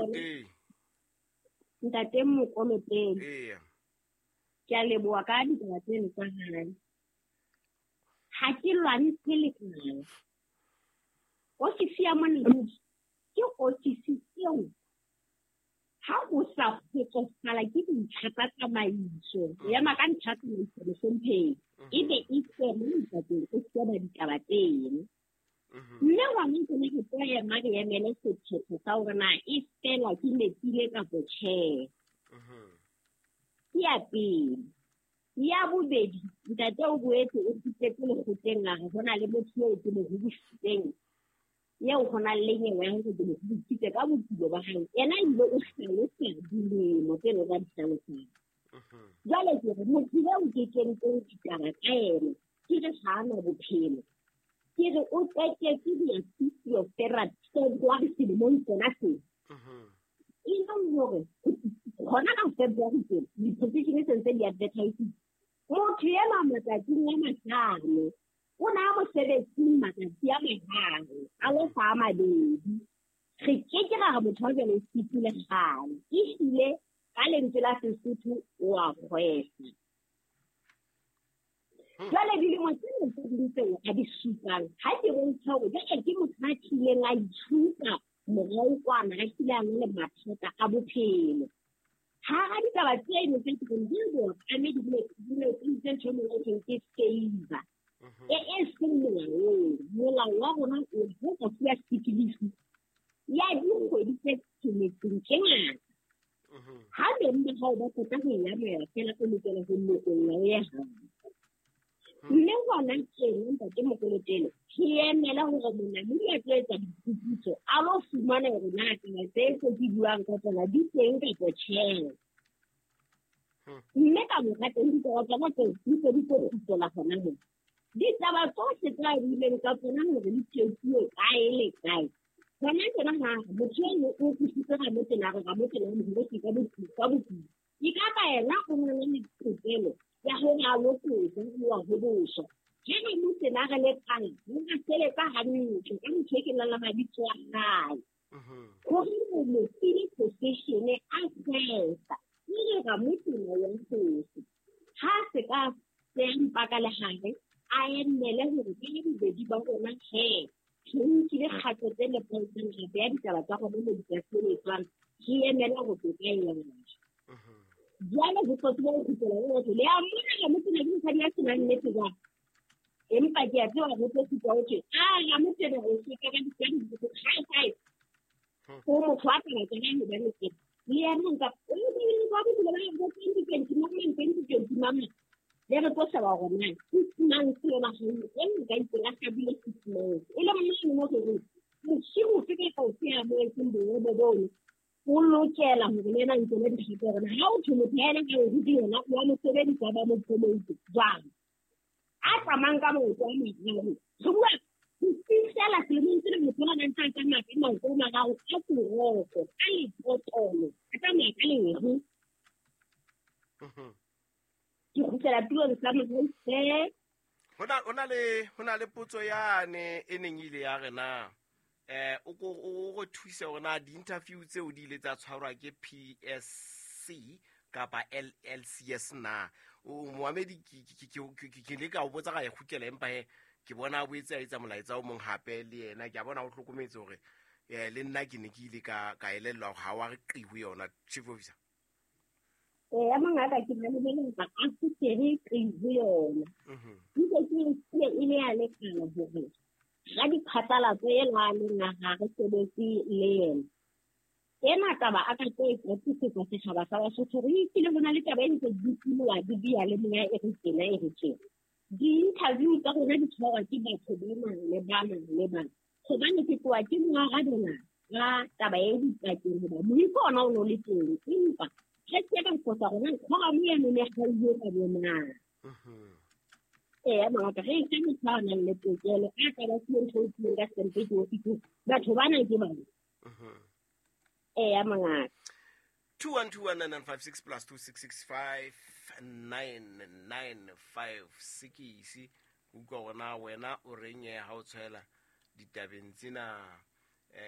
ntate Mokoloteng. Ee. Ke a leboha ka ditaba tseno tsa hae. Ha ke lwane pelekana. Ofisi ya monna ke ofisi eo. Ha o sa kgotsofala ke dintlha tsa tsamaiso ya maka ntlha tsa tsamaiso ebe e tsene ditabeng o tseba ditaba tseno. Mme ngwana tsene ke tlo ema re emele sephetho sa hore na e fela ke nepile kapo tjhe. Ya pele. Ya bobedi ntate o boetse o tsitse lekgotleng a re hona le motho eo ke mo hudisitseng yeo go na le nyewe ya go ke mo hudisitse ka botulo ba hae yena ile o hlalosa dilemo tse le ba dihlalosa. Jwale ke re motho eo ke kentseng ditaba tsa ena ke re hana bophelo ke re o tsetetse physiotherapy February selemong sena se e leng hore gona ka February tse di-position tse di advertising motho ena matsatsing a mahlano o na mosebetsing matsatsi a maharo a lo fa mabedi re ke ra motho wa jalo sipile gale ehlile ka lentswe la Sesotho o a kgwesa. Jwale dilemo tseno tse ding tseo a di supang ha ke bontsha hore jwale ke motho a tlileng a ithuta morao kwana a tlile a le mathata a bophelo. Ha a ditaba tseno tse ke di bua a me di tse tshwano le ke favor e seng molao wa rona o go ka fia sikilisi ya dikgwedi tse tsheletseng ke ngata. Ha beng ba hao ba tsaka go ya mela fela go lokela go lokolla ya hao. Mme ngwana tseno ntate Mokoloteng ke emela hore monamodi a tlo etsa diphuputso a lo fumana hore na tsela tse di buang ka tsona di teng kapo tjhe. Mme ka teng ditaba tsa batho di tlo fitola gona mo ditaba tsohle tsa ileng ka tsona hore di tšetsiwe kae le kae gona tsena ha motho o khutlisa ga motse na ga motse na mo ke ka botsi ke ka ba ena o nna le ditshelo ya ho ya lo go wa ho bosho ke ne motse na ga le tsang nka sele ka hantle ka motho ke la mabitso a hae go mo tsile position a tsesa ni ga motse na ya tsosi ha se ka sempa ka le hae a emele hore ke bobedi ba rona he ke le kgatso tse le ponteng gape ya ditaba tsa go mo dikasele tswana ke emela go tseela jwale go tsotse go tsela go le ya mona ga motse na di sa dia sena nnete ba empa ke a tswa go tsotse go tswe ga motse na go se ka di tsena di go khai go mo tswa tsena tsena ne ba le ke le ya nka o le ba go le ba go tsentse mo mentse mama le re tlo saba gona nang se ba go e ga itse la ka bile sitlo ile mo go mo se ke go se ya mo ke mbo bo bo o lokela ho le na ntse le di gona ha o thumo tsena ka go di yona wa mo sebedi ka ba mo tsomotse jang a tsamang ka mo tswa mo go bua sela se mo ntse mo tsona nang tsa tsama ke mo go ma ga o ka go a le potolo a tsama ka le ho ke khutela tulo le tsama go se hona le potso yane e neng ile ya rena o go thusa hore di interview tse o di ile tsa tshwarwa ke PSC kapa LLCS na o Mohamedi ke le ka o botsa ga e khutela empa ke bona a boetse a etsa molaetsa o mong hape le yena ke a bona o hlokometse hore le nna ke ne ke ile ka elellwa ha wa re qiwe yona chief officer ya mangata ke ba le ka a se tere qiwe yona ke ile ya le kana hore ga di phatlalatso e la le na ga re sebetse le yena ena taba a ka tse tse se tshaba sa ba sotho re ile bona le taba e ntse di tsilwa di dia le mona e re tsena e re tsena di interview tsa rona di tshwarwa ke batho ba le bana go bane ke twa ke mwa ga dona ga taba e di pakeng ba mo ipona o no le teng empa ke tseba go tsa rona go ga mo ene ne ga ile ka bona mangata ge ke motshwana le tokelo a ka ba se ntho e ka sempe ke o fitu batho bana ke bana mangata 2121956 plus 2665995 sekisi utlwa gona wena o reng ha o tshwela ditabeng tsena